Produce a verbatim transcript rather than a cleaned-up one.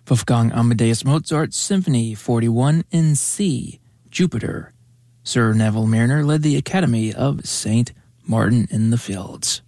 Wolfgang Amadeus Mozart Symphony forty-one in C, Jupiter. Sir Neville Mariner led the Academy of Saint Martin in the Fields.